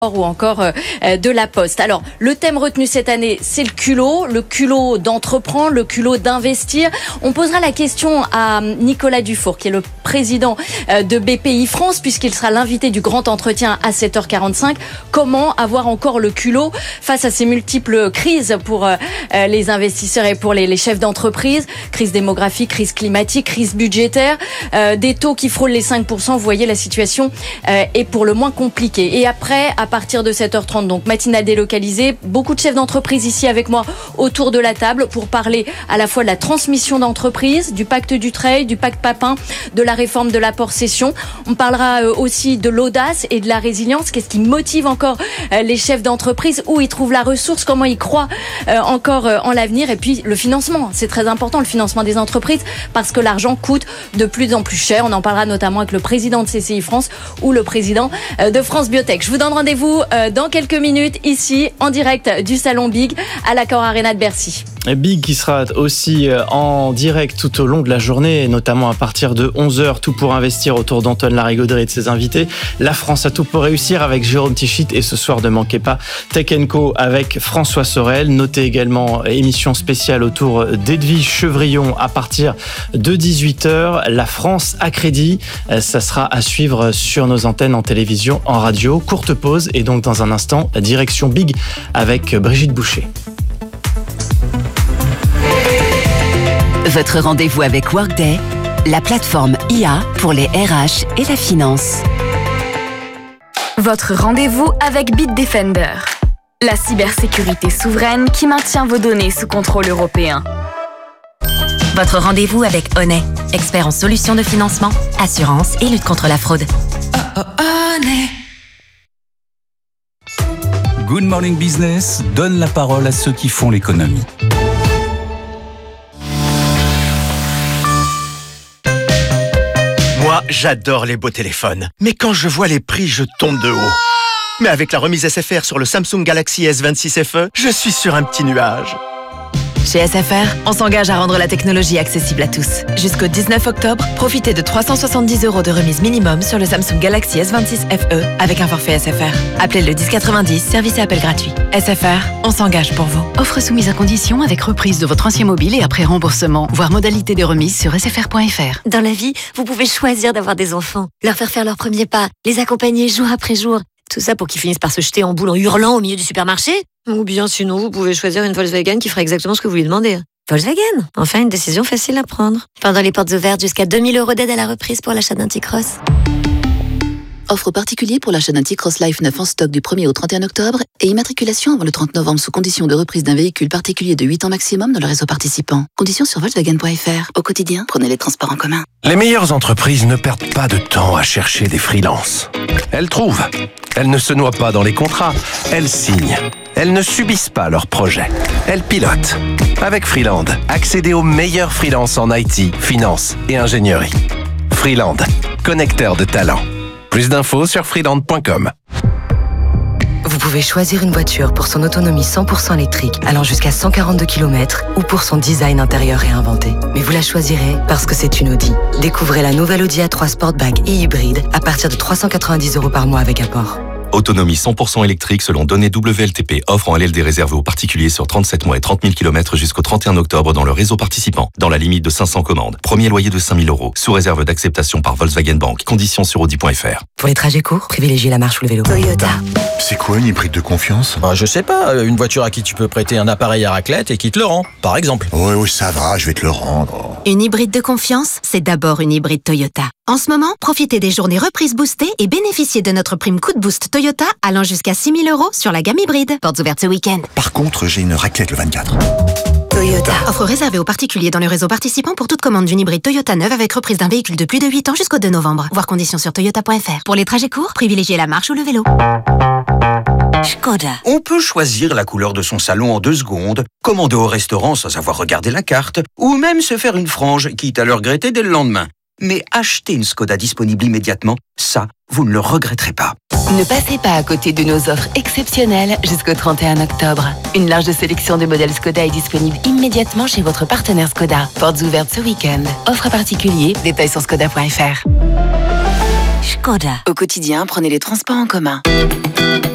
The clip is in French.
ou encore de la Poste. Alors, le thème retenu cette année, c'est le culot d'entreprendre, le culot d'investir. On posera la question à Nicolas Dufour, qui est le président de BPI France, puisqu'il sera l'invité du grand entretien à 7h45. Comment avoir encore le culot face à ces multiples crises pour les investisseurs et pour les chefs d'entreprise? Crise démographique, crise climatique, crise budgétaire, des taux qui frôlent les 5%. Vous voyez, la situation est pour le moins compliquée. Et après, à partir de 7h30, donc matinale délocalisée, beaucoup de chefs d'entreprise ici avec moi autour de la table pour parler à la fois de la transmission d'entreprise, du pacte Dutreil, du pacte Papin, de la réforme de l'apport-cession. On parlera aussi de l'audace et de la résilience. Qu'est-ce qui motive encore les chefs d'entreprise? Où ils trouvent la ressource? Comment ils croient encore en l'avenir? Et puis le financement, c'est très important, le financement des entreprises, parce que l'argent coûte de plus en plus cher. On en parlera notamment avec le président de CCI France ou le président de France Biotech. Je vous donne rendez-vous dans quelques minutes ici en direct du Salon Big à l'Accor Arena de Bercy. Big qui sera aussi en direct tout au long de la journée, notamment à partir de 11h, tout pour investir autour d'Antoine Larigauderie et de ses invités. La France a tout pour réussir avec Jérôme Tichit, et ce soir ne manquez pas Tech & Co avec François Sorel. Notez également émission spéciale autour d'Edwige Chevrillon à partir de 18h. La France à crédit, ça sera à suivre sur nos antennes en télévision, en radio. Courte pause et donc dans un instant, direction Big avec Brigitte Boucher. Votre rendez-vous avec Workday, la plateforme IA pour les RH et la finance. Votre rendez-vous avec Bitdefender, la cybersécurité souveraine qui maintient vos données sous contrôle européen. Votre rendez-vous avec Honey, expert en solutions de financement, assurance et lutte contre la fraude. Honey. Good Morning Business donne la parole à ceux qui font l'économie. Moi, j'adore les beaux téléphones. Mais quand je vois les prix, je tombe de haut. Mais avec la remise SFR sur le Samsung Galaxy S26 FE, je suis sur un petit nuage. Chez SFR, on s'engage à rendre la technologie accessible à tous. Jusqu'au 19 octobre, profitez de 370 € de remise minimum sur le Samsung Galaxy S26 FE avec un forfait SFR. Appelez le 1090, service et appel gratuit. SFR, on s'engage pour vous. Offre soumise à condition avec reprise de votre ancien mobile et après remboursement. Voir modalité de remise sur sfr.fr. Dans la vie, vous pouvez choisir d'avoir des enfants, leur faire leurs premiers pas, les accompagner jour après jour. Tout ça pour qu'ils finissent par se jeter en boule en hurlant au milieu du supermarché. Ou bien sinon, vous pouvez choisir une Volkswagen qui fera exactement ce que vous lui demandez. Volkswagen, enfin une décision facile à prendre. Pendant les portes ouvertes, jusqu'à 2000 € d'aide à la reprise pour l'achat d'un T-Cross. Offre particulier pour l'achat d'un T-Cross Life 9 en stock du 1er au 31 octobre et immatriculation avant le 30 novembre sous condition de reprise d'un véhicule particulier de 8 ans maximum dans le réseau participant. Conditions sur Volkswagen.fr. Au quotidien, prenez les transports en commun. Les meilleures entreprises ne perdent pas de temps à chercher des freelances. Elles trouvent. Elles ne se noient pas dans les contrats. Elles signent. Elles ne subissent pas leurs projets. Elles pilotent. Avec Freeland, accédez aux meilleurs freelances en IT, finance et ingénierie. Freeland, connecteur de talents. Plus d'infos sur freeland.com. Vous pouvez choisir une voiture pour son autonomie 100% électrique allant jusqu'à 142 km ou pour son design intérieur réinventé. Mais vous la choisirez parce que c'est une Audi. Découvrez la nouvelle Audi A3 Sportback et hybride à partir de 390 € par mois avec apport. Autonomie 100% électrique selon données WLTP. Offre en LLD réservée aux particuliers sur 37 mois et 30 000 km jusqu'au 31 octobre dans le réseau participant. Dans la limite de 500 commandes. Premier loyer de 5 000 €. Sous réserve d'acceptation par Volkswagen Bank. Conditions sur Audi.fr. Pour les trajets courts, privilégiez la marche ou le vélo. Toyota. C'est quoi une hybride de confiance? Je sais pas, une voiture à qui tu peux prêter un appareil à raclette et qui te le rend, par exemple. Oui, ça va, je vais te le rendre. Une hybride de confiance, c'est d'abord une hybride Toyota. En ce moment, profitez des journées reprises boostées et bénéficiez de notre prime coup de boost Toyota allant jusqu'à 6 000 € sur la gamme hybride. Portes ouvertes ce week-end. Par contre, j'ai une raclette le 24. Toyota. Offre réservée aux particuliers dans le réseau participant pour toute commande d'une hybride Toyota neuve avec reprise d'un véhicule de plus de 8 ans jusqu'au 2 novembre. Voir conditions sur toyota.fr. Pour les trajets courts, privilégiez la marche ou le vélo. Škoda. On peut choisir la couleur de son salon en 2 secondes, commander au restaurant sans avoir regardé la carte, ou même se faire une frange, quitte à le regretter dès le lendemain. Mais acheter une Škoda disponible immédiatement, ça, vous ne le regretterez pas. Ne passez pas à côté de nos offres exceptionnelles jusqu'au 31 octobre. Une large sélection de modèles Škoda est disponible immédiatement chez votre partenaire Škoda. Portes ouvertes ce week-end. Offre à particulier, détails sur škoda.fr. Škoda. Au quotidien, prenez les transports en commun.